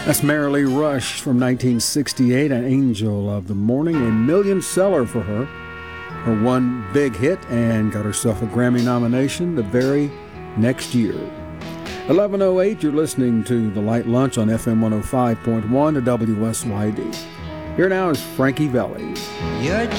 That's Marilee Rush from 1968, an angel of the morning, a million seller for her. Her one big hit, and got herself a Grammy nomination the very next year. 11:08, you're listening to The Light Lunch on FM 105.1 to WSYD. Here now is Frankie Valli.